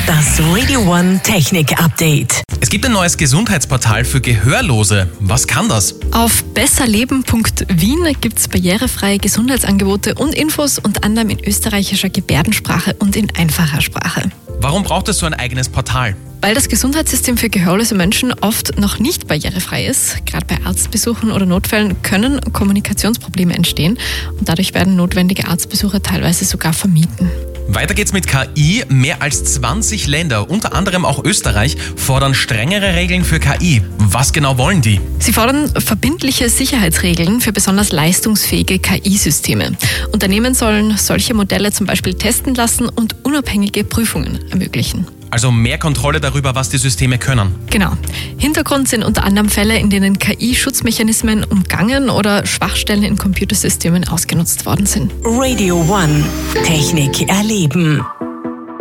Das Radio One Technik Update. Es gibt ein neues Gesundheitsportal für Gehörlose. Was kann das? Auf besserleben.wien gibt es barrierefreie Gesundheitsangebote und Infos, unter anderem in österreichischer Gebärdensprache und in einfacher Sprache. Warum braucht es so ein eigenes Portal? Weil das Gesundheitssystem für gehörlose Menschen oft noch nicht barrierefrei ist. Gerade bei Arztbesuchen oder Notfällen können Kommunikationsprobleme entstehen und dadurch werden notwendige Arztbesuche teilweise sogar vermieden. Weiter geht's mit KI. Mehr als 20 Länder, unter anderem auch Österreich, fordern strengere Regeln für KI. Was genau wollen die? Sie fordern verbindliche Sicherheitsregeln für besonders leistungsfähige KI-Systeme. Unternehmen sollen solche Modelle zum Beispiel testen lassen und unabhängige Prüfungen ermöglichen. Also mehr Kontrolle darüber, was die Systeme können. Genau. Hintergrund sind unter anderem Fälle, in denen KI-Schutzmechanismen umgangen oder Schwachstellen in Computersystemen ausgenutzt worden sind. Radio One Technik erleben.